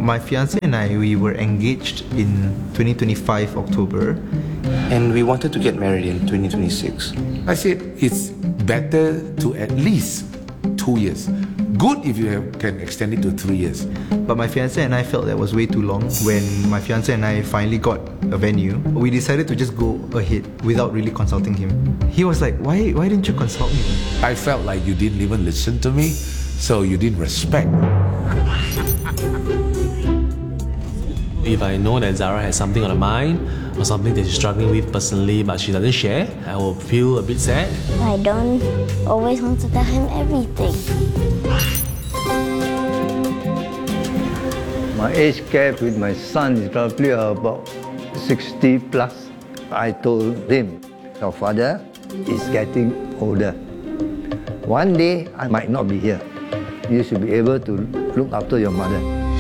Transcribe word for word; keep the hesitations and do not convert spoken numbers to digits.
My fiancé and I, we were engaged in twenty twenty-five October. And we wanted to get married in twenty twenty-six. I said it's better to at least two years. Good if you have, can extend it to three years. But my fiancé and I felt that was way too long. When my fiancé and I finally got a venue, we decided to just go ahead without really consulting him. He was like, why, why didn't you consult me? I felt like you didn't even listen to me, so you didn't respect. If I know that Zara has something on her mind or something that she's struggling with personally but she doesn't share, I will feel a bit sad. I don't always want to tell him everything. My age gap with my son is probably about sixty plus. I told him, your father is getting older. One day I might not be here. You should be able to look after your mother.